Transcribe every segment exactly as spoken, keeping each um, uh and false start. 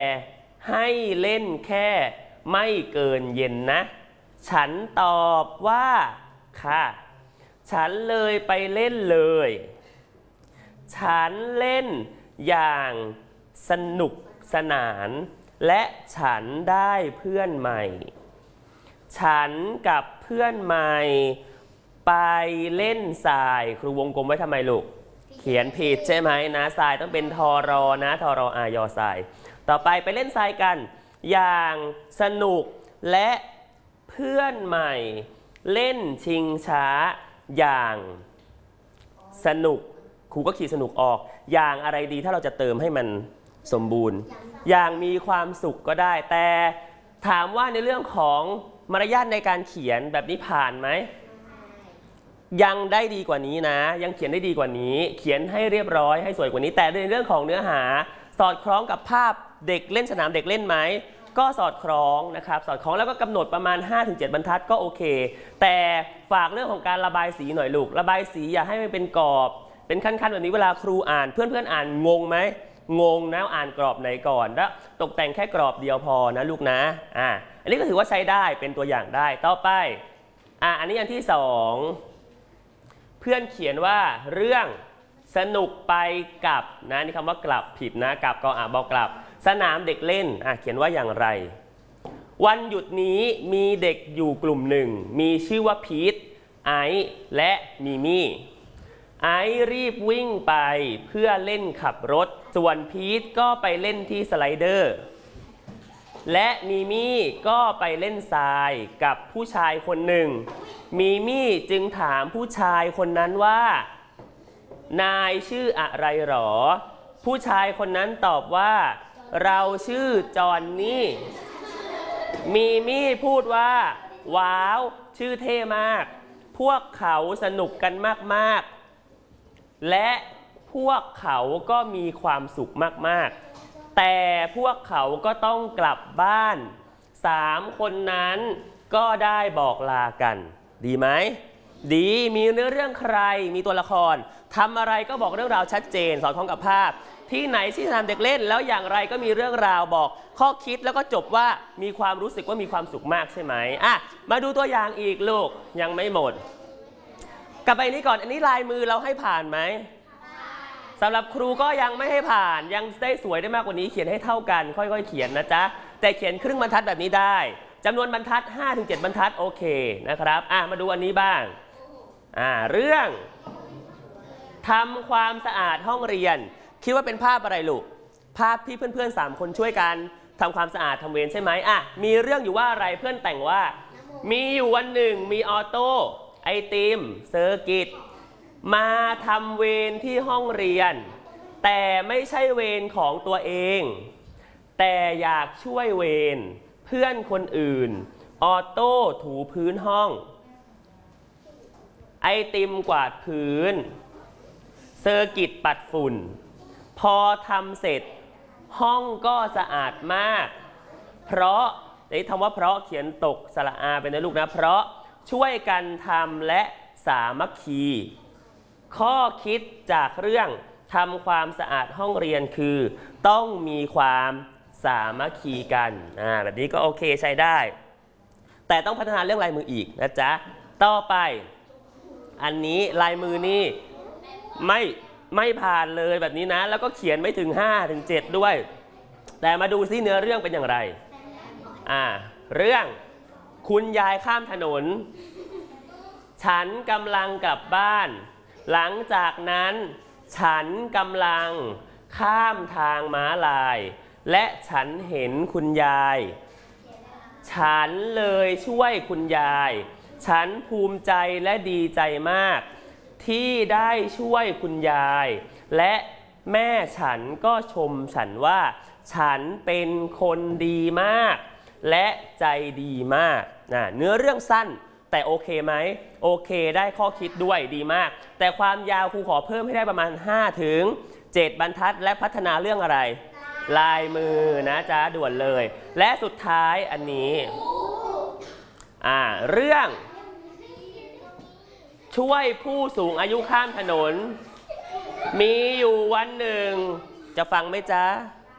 ให้เล่นแค่ไม่เกินเย็นนะฉันตอบว่าค่ะฉันเลยไปเล่นเลยฉันเล่นอย่างสนุกสนานและฉันได้เพื่อนใหม่ฉันกับเพื่อนใหม่ไปเล่นทรายครูวงกลมไว้ทำไมลูกเขียนผิดใช่ไหมนะทรายต้องเป็นทอรอนะทอรออายอทรายต่อไปไปเล่นทรายกันอย่างสนุกและเพื่อนใหม่เล่นชิงช้าอย่างสนุกครูก็ขีดสนุกออกอย่างอะไรดีถ้าเราจะเติมให้มันสมบูรณ์อย่างมีความสุขก็ได้แต่ถามว่าในเรื่องของมารยาทในการเขียนแบบนี้ผ่านไหมยังได้ดีกว่านี้นะยังเขียนได้ดีกว่านี้เขียนให้เรียบร้อยให้สวยกว่านี้แต่ในเรื่องของเนื้อหาสอดคล้องกับภาพเด็กเล่นสนามเด็กเล่นไหมก็สอดคล้องนะครับสอดคล้องแล้วก็กำหนดประมาณ ห้าถึงเจ็ด บรรทัดก็โอเคแต่ฝากเรื่องของการระบายสีหน่อยลูกระบายสีอย่าให้มันเป็นกรอบเป็นขั้นๆแบบนี้เวลาครูอ่านเพื่อนๆอ่านงงไหมงงนะอ่านกรอบไหนก่อนแล้วตกแต่งแค่กรอบเดียวพอนะลูกนะอ่าอันนี้ก็ถือว่าใช้ได้เป็นตัวอย่างได้ต่อไปอ่าอันนี้อันที่สองเพื่อนเขียนว่าเรื่องสนุกไปกับนะนี่คำว่ากลับผิดนะกับก็อ่าบอกกลับสนามเด็กเล่นอ่ะเขียนว่าอย่างไรวันหยุดนี้มีเด็กอยู่กลุ่มหนึ่งมีชื่อว่าพีทไอซ์และมิมี่ไอซ์รีบวิ่งไปเพื่อเล่นขับรถส่วนพีทก็ไปเล่นที่สไลเดอร์และมิมี่ก็ไปเล่นทรายกับผู้ชายคนหนึ่งมิมี่จึงถามผู้ชายคนนั้นว่านายชื่ออะไรหรอผู้ชายคนนั้นตอบว่าเราชื่อจอห์นนี่มิมี่พูดว่าว้าวชื่อเท่มากพวกเขาสนุกกันมากๆและพวกเขาก็มีความสุขมากๆแต่พวกเขาก็ต้องกลับบ้านสามคนนั้นก็ได้บอกลากันดีไหมดีมีเนื้อเรื่องใครมีตัวละครทำอะไรก็บอกเรื่องราวชัดเจนสอดคล้องกับภาพที่ไหนที่ทำเด็กเล่นแล้วอย่างไรก็มีเรื่องราวบอกข้อคิดแล้วก็จบว่ามีความรู้สึกว่ามีความสุขมากใช่ไหมอ่ะมาดูตัวอย่างอีกลูกยังไม่หมดกลับไปนี้ก่อนอันนี้ลายมือเราให้ผ่านไหมสำหรับครูก็ยังไม่ให้ผ่านยังได้สวยได้มากกว่านี้เขียนให้เท่ากันค่อยๆเขียนนะจ๊ะแต่เขียนครึ่งบรรทัดแบบนี้ได้จำนวนบรรทัด ห้าถึงเจ็ด บรรทัดโอเคนะครับอ่ะมาดูอันนี้บ้างอ่าเรื่องทำความสะอาดห้องเรียนคิดว่าเป็นภาพอะไรลูกภาพที่เพื่อนๆสามคนช่วยกันทำความสะอาดทำเวรใช่ไหมอ่ะมีเรื่องอยู่ว่าอะไรเพื่อนแต่งว่ามีอยู่วันหนึ่งมีออโต้ไอติมเซอร์กิตมาทำเวรที่ห้องเรียนแต่ไม่ใช่เวรของตัวเองแต่อยากช่วยเวรเพื่อนคนอื่นออโต้ถูพื้นห้องไอติมกวาดพื้นเซอร์กิตปัดฝุ่นพอทำเสร็จห้องก็สะอาดมากเพราะไอ้คำว่าเพราะเขียนตกสระอาเป็นนะลูกนะเพราะช่วยกันทำและสามัคคีข้อคิดจากเรื่องทำความสะอาดห้องเรียนคือต้องมีความสามัคคีกันอ่าแบบนี้ก็โอเคใช้ได้แต่ต้องพัฒนาเรื่องลายมืออีกนะจ๊ะต่อไปอันนี้ลายมือนี่ไม่ไม่ผ่านเลยแบบนี้นะแล้วก็เขียนไม่ถึง ห้าถึงเจ็ด ด้วยแต่มาดูซิเนื้อเรื่องเป็นอย่างไรอ่าเรื่องคุณยายข้ามถนนฉันกำลังกลับบ้านหลังจากนั้นฉันกำลังข้ามทางม้าลายและฉันเห็นคุณยายฉันเลยช่วยคุณยายฉันภูมิใจและดีใจมากที่ได้ช่วยคุณยายและแม่ฉันก็ชมฉันว่าฉันเป็นคนดีมากและใจดีมากนะเนื้อเรื่องสั้นแต่โอเคไหมโอเคได้ข้อคิดด้วยดีมากแต่ความยาวครูขอเพิ่มให้ได้ประมาณ ห้าถึงเจ็ด บรรทัดและพัฒนาเรื่องอะไรลายมือนะจ๊ะด่วนเลยและสุดท้ายอันนี้อ่าเรื่องช่วยผู้สูงอายุข้ามถนนมีอยู่วันหนึ่งจะฟังไหมจ๊ะ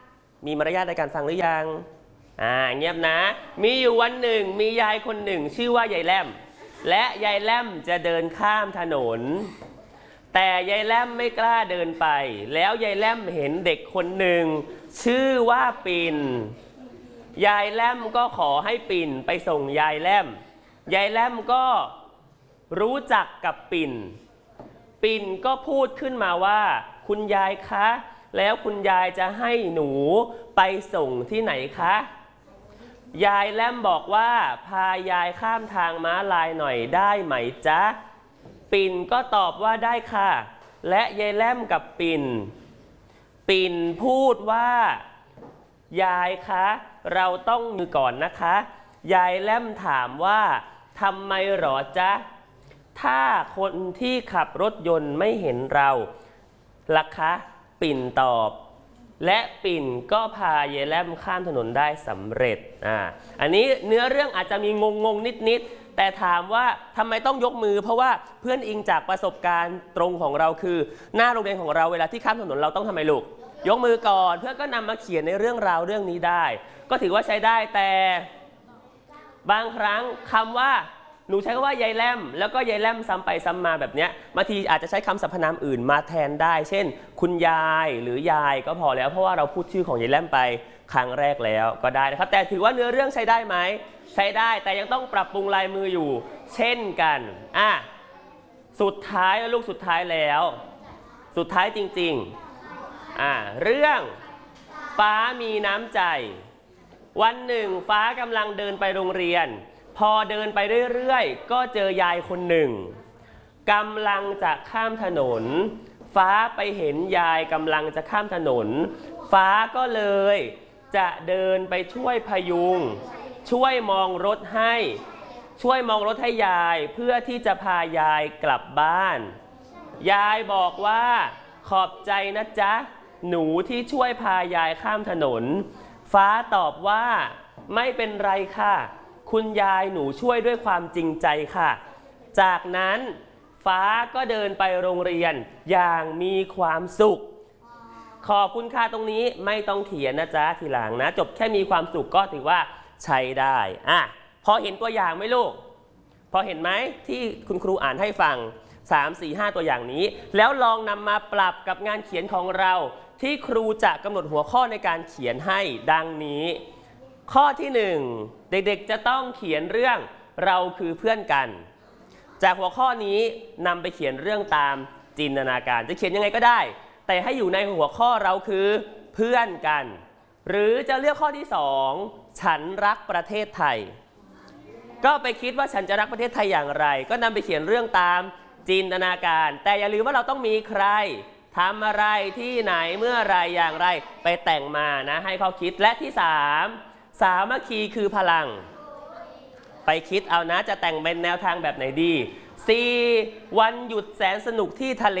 มีมารยาทในการฟังหรือยังอ่าเงียบนะมีอยู่วันหนึ่งมียายคนหนึ่งชื่อว่ายายแล่มและยายแล่มจะเดินข้ามถนนแต่ยายแล่มไม่กล้าเดินไปแล้วยายแล่มเห็นเด็กคนหนึ่งชื่อว่าปิ่นยายแล่มก็ขอให้ปิ่นไปส่งยายแล่มยายแล่มก็รู้จักกับปิ่นปิ่นก็พูดขึ้นมาว่าคุณยายคะแล้วคุณยายจะให้หนูไปส่งที่ไหนคะยายแล่มบอกว่าพายายข้ามทางม้าลายหน่อยได้ไหมจ๊ะปิ่นก็ตอบว่าได้ค่ะและยายแล่มกับปิ่นปิ่นพูดว่ายายคะเราต้องมือก่อนนะคะยายแล่มถามว่าทำไมหรอจ๊ะถ้าคนที่ขับรถยนต์ไม่เห็นเราล่ะคะปิ่นตอบและปิ่นก็พายายแล่มข้ามถนนได้สำเร็จอ่าอันนี้เนื้อเรื่องอาจจะมีงงงนิดนิดแต่ถามว่าทำไมต้องยกมือเพราะว่าเพื่อนอิงจากประสบการณ์ตรงของเราคือหน้าโรงเรียนของเราเวลาที่ข้ามถนนเราต้องทำไมลูกยกมือก่อนเพื่อนก็นำมาเขียนในเรื่องราวเรื่องนี้ได้ก็ถือว่าใช้ได้แต่บางครั้งคำว่าหนูใช้คำว่ายายแล่มแล้วก็ยายแล่มซ้ำไปซ้ำมาแบบนี้บางทีอาจจะใช้คำสรรพนามอื่นมาแทนได้เช่นคุณยายหรือยายก็พอแล้วเพราะว่าเราพูดชื่อของยายแล่มไปครั้งแรกแล้วก็ได้นะครับแต่ถือว่าเนื้อเรื่องใช้ได้ไหมใช้ได้แต่ยังต้องปรับปรุงลายมืออยู่เช่นกันอ่ะสุดท้ายแล้วลูกสุดท้ายแล้วสุดท้ายจริงๆอ่ะเรื่องฟ้ามีน้ำใจวันหนึ่งฟ้ากำลังเดินไปโรงเรียนพอเดินไปเรื่อยๆก็เจอยายคนหนึ่งกำลังจะข้ามถนนฟ้าไปเห็นยายกำลังจะข้ามถนนฟ้าก็เลยจะเดินไปช่วยพยุงช่วยมองรถให้ช่วยมองรถให้ยายเพื่อที่จะพายายกลับบ้านยายบอกว่าขอบใจนะจ๊ะหนูที่ช่วยพายายข้ามถนนฟ้าตอบว่าไม่เป็นไรค่ะคุณยายหนูช่วยด้วยความจริงใจค่ะจากนั้นฟ้าก็เดินไปโรงเรียนอย่างมีความสุขขอบคุณค่ะตรงนี้ไม่ต้องเขียนนะจ๊ะทีหลังนะจบแค่มีความสุขก็ถือว่าใช้ได้อ่ะพอเห็นตัวอย่างไหมลูกพอเห็นไหมที่คุณครูอ่านให้ฟังสาม สี่ ห้าตัวอย่างนี้แล้วลองนำมาปรับกับงานเขียนของเราที่ครูจะกำหนดหัวข้อในการเขียนให้ดังนี้ข้อที่หนึ่งเด็กๆจะต้องเขียนเรื่องเราคือเพื่อนกันจากหัวข้อนี้นำไปเขียนเรื่องตามจินตนาการจะเขียนยังไงก็ได้แต่ให้อยู่ในหัวข้อเราคือเพื่อนกันหรือจะเลือกข้อที่สองฉันรักประเทศไทยก็ไปคิดว่าฉันจะรักประเทศไทยอย่างไรก็นำไปเขียนเรื่องตามจินตนาการแต่อย่าลืมว่าเราต้องมีใครทำอะไรที่ไหนเมื่อไรอย่างไรไปแต่งมานะให้เขาคิดและที่สามสามัคคีคือพลังไปคิดเอานะจะแต่งเป็นแนวทางแบบไหนดี สี่ วันหยุดแสนสนุกที่ทะเล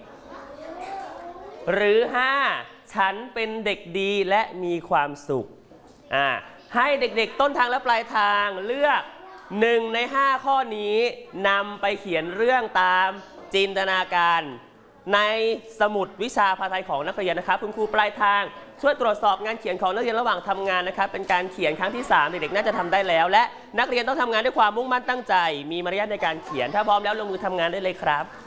หรือ ห้า ฉันเป็นเด็กดีและมีความสุขอ่าให้เด็กๆต้นทางและปลายทางเลือกหนึ่งในห้าข้อนี้นำไปเขียนเรื่องตามจินตนาการในสมุดวิชาภาษาไทยของนักเรียนนะครับคุณครูปลายทางช่วยตรวจสอบงานเขียนของนักเรียนระหว่างทำงานนะครับเป็นการเขียนครั้งที่สามเด็กๆน่าจะทำได้แล้วและนักเรียนต้องทำงานด้วยความมุ่งมั่นตั้งใจมีมารยาทในการเขียนถ้าพร้อมแล้วลงมือทำงานได้เลยครับ